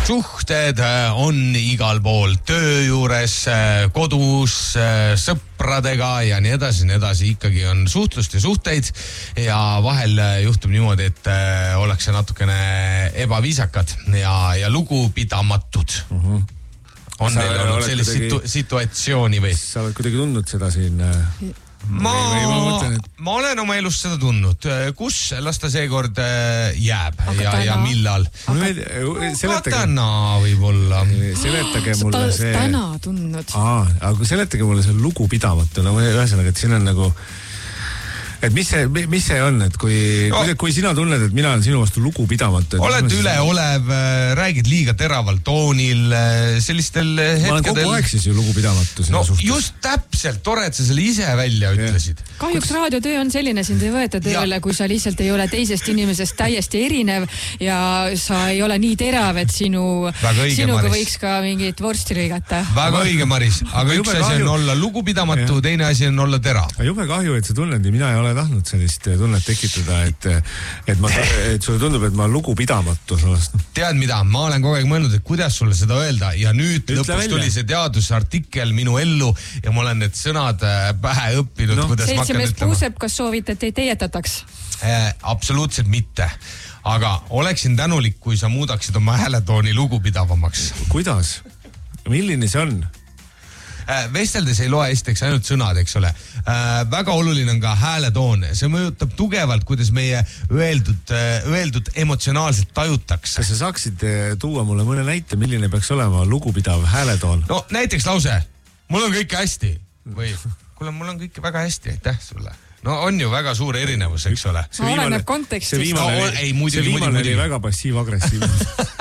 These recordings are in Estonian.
suhted on igal pool, töö juures, kodus, sõpradega ja nii edasi, ikkagi on suhtlust ja suhteid ja vahel juhtub niimoodi, et ollakse natukene ebaviisakad ja lugupidamatud. On neil olnud sellist situatsiooni või? Sa oled kuidagi tundnud seda siin... Ma olen oma elus seda tundnud. Kus las ta seekord jääb ja millal? Täna võib-olla. Seletage mulle see... Täna tundnud. Aga seletage mulle see lugupidamatu. Ühesõnaga, et siin on nagu... Et mis see on, et kui sina tunned, et mina olen sinu vastu lugupidamatu... Oled üleolev, räägid liiga teraval toonil, sellistel hetkedel... Ma olen kogu aeg siis ju lugupidamatu selle suhtes. Just täpselt, tore, et sa selle ise välja ütlesid. Kahjuks raadiotöö on selline, sind ei võeta tööle, kui sa lihtsalt ei ole teisest inimesest täiesti erinev ja sa ei ole nii terav, et sinuga võiks ka mingit vorsti lõigata. Väga õige, Maris. Aga üks asi on olla lugupidamatu, teine asi on olla terav. Jube kahju, et sa tunned ja mina ei ole tahtnud sellist tunnet tekitada, et sulle tundub, et ma lugupidamatu sellest. Tead mida, ma olen kogu aeg mõelnud, et kuidas sulle seda öelda ja nüüd lõpuks tuli see teadusartikkel minu ellu ja ma olen need sõnad pähe õppinud, kuidas ma hakkan ütlema. Puusep, kas soovite, et ei teietataks? Absoluutselt mitte. Aga oleksin tänulik, kui sa muudaksid oma hääletooni lugupidavamaks. Kuidas? Milline see on? Vesteldes ei loe esiteks ainult sõnad, eks ole. Väga oluline on ka hääletoon. See mõjutab tugevalt, kuidas meie öeldud emotsionaalselt tajutakse. Kas sa saaksid tuua mulle mõne näite, milline peaks olema lugupidav hääletoon? No näiteks lause, mul on kõik hästi. Või, kuule, mul on kõik väga hästi, aitäh sulle. No on ju väga suur erinevus, eks ole. Oleneb kontekstist. See viimane oli väga passiiv-agressiivne.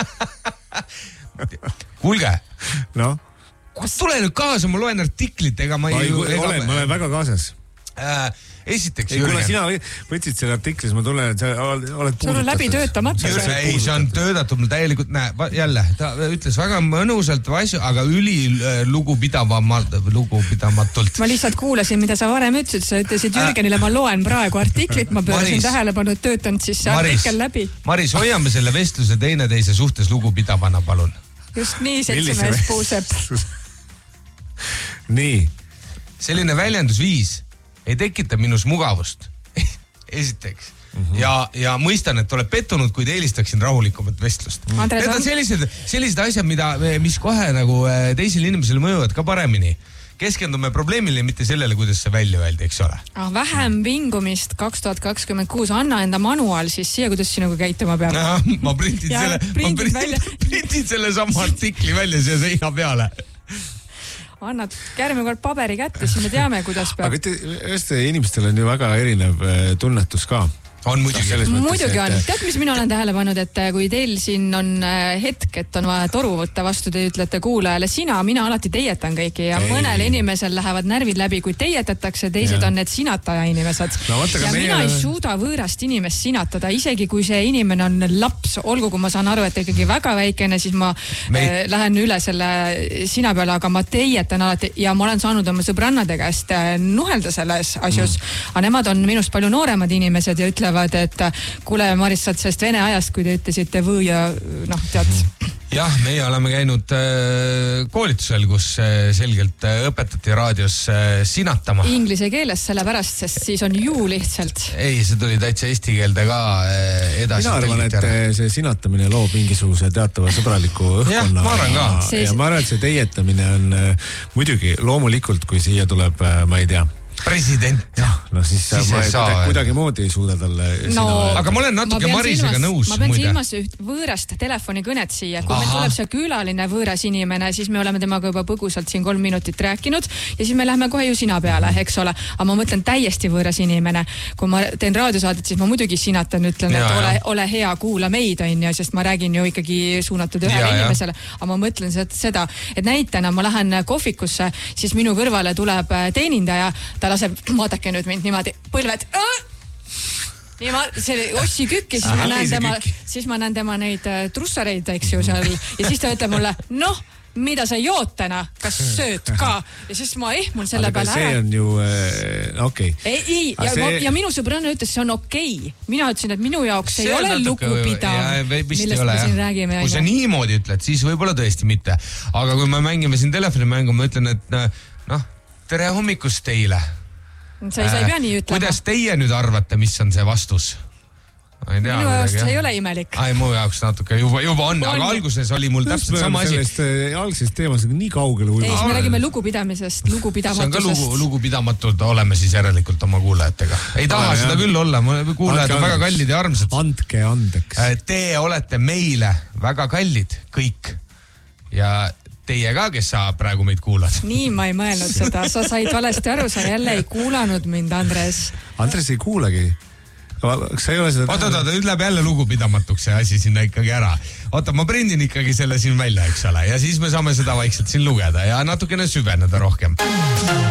Kuulge. No? Tule nüüd kaasa, ma loen artiklit, ega ma olen väga kaasas. Esiteks, Jürgen. Kuna sina võtsid selle artiklis, ma tunnen, et sa oled puudutatud. Sul on läbi töötamata. Ei, see on töötatud mul täielikult, jälle, ta ütles väga mõnusalt asju, aga lugupidamatult. Ma lihtsalt kuulasin, mida sa varem ütlesid, sa ütlesid Jürgenile, ma loen praegu artiklit, ma pöörasin tähelepanu, et töötanud siis see artikkel läbi. Maris, hoiame selle vestluse teineteise suhtes lugupidavana, palun. Just nii, seltsimees Puusep. Nii. Selline väljendusviis ei tekita minus mugavust. Esiteks. Ja mõistan, et oled pettunud, kuid eelistaksin rahulikumat vestlust. Need on sellised asjad, mis kohe nagu teisele inimesele mõjuvad ka paremini. Keskendume probleemile, mitte sellele, kuidas see välja öeldi, eks ole. Vähem vingumist 2026. Anna enda manuaal siis siia, kuidas sinuga käituma peab. Ma printin selle sama artikli välja siia seina peale. Annad järgmine kord paberi kätte, siis me teame, kuidas peab. Aga inimestel on ju väga erinev tunnetus ka. On muidugi on. Tead, mis mina olen tähele pannud, et kui teil siin on hetk, et on vaja toru võtta vastu, te ütlete kuulajale mina alati teietan kõiki ja mõnel inimesel lähevad närvid läbi, kui teietatakse, teised on need sinataja inimesed. Ja mina ei suuda võõrast inimest sinatada, isegi kui see inimene on laps, olgu kui ma saan aru, et ikkagi väga väikene, siis ma lähen üle selle sina peale, aga ma teietan alati ja ma olen saanud oma sõbrannade käest nuhelda selles asjus, aga nemad on minust palju nooremad inimesed ja ütlevad, et kuule, Maris, saad sellest vene ajast, kui te ütlesite või ja tead. Jah, meie oleme käinud koolitusel, kus selgelt õpetati raadios sinatama. Inglise keeles sellepärast, sest siis on ju lihtsalt. Ei, see tuli täitsa eesti keelde ka edasi. Mina arvan, et see sinatamine loob mingisuguse teatava sõbraliku õhkkonna. Jah, ma arvan ka. Ja ma arvan, et see teietamine on muidugi loomulikult, kui siia tuleb, ma ei tea, president. No siis ma kuidagi moodi ei suuda talle aga ma olen natuke Marisega nõus. Ma pean silmas üht võõrast telefonikõnet siia. Kui meil tuleb see külaline võõras inimene, siis me oleme temaga juba põgusalt siin 3 minutit rääkinud ja siis me lähme kohe ju sina peale, eks ole. Aga ma mõtlen täiesti võõras inimene. Kui ma teen raadiosaadet, siis ma muidugi sinatan, ütlen, et ole hea, kuula meid, sest ma räägin ju ikkagi suunatud ühele inimesele. Aga ma mõtlen seda, et näitena ma lähen kohvikusse, siis minu kõrvale tuleb teenindaja, ta laseb, vaadake nüüd mind niimoodi, põlved. nii see oli Ossi Kükk ja siis ma näen tema neid trussareid, eks ju seal ja siis ta ütleb mulle, mida sa jood täna, kas sööd ka? Ja siis ma ehmun selle peale ära. See on ju okei. Ei, ja minu sõbranna ütles, see on okei. Mina ütlesin, et minu jaoks ei ole lugupidav, millest me siin räägime. Kui sa niimoodi ütled, siis võib-olla tõesti mitte. Aga kui me mängime siin telefonimängu, ma ütlen, et tere hommikust teile. Sa ei pea nii ütlema. Kuidas teie nüüd arvate, mis on see vastus? Minu jaoks see ei ole imelik. Mu jaoks natuke juba on, aga alguses oli mul täpselt sama asi. Algsest teemast nii kaugele ujunud. Ei, me räägime lugupidamisest, lugupidamatusest. See on ka lugupidamatud, oleme siis järelikult oma kuulajatega. Ei taha seda küll olla, kuulajad on väga kallid ja armsad. Andke andeks. Te olete meile väga kallid, kõik. Ja teie ka, kes sa praegu meid kuulad. Nii ma ei mõelnud seda, sa said valesti aru, sa jälle ei kuulanud mind, Andres. Andres ei kuulagi. Kas sa ei ole seda... Oota, nüüd läheb jälle lugupidamatuks see asi sinna ikkagi ära. Oota, ma prindin ikkagi selle siin välja, eks ole, ja siis me saame seda vaikselt siin lugeda ja natukene süveneda rohkem.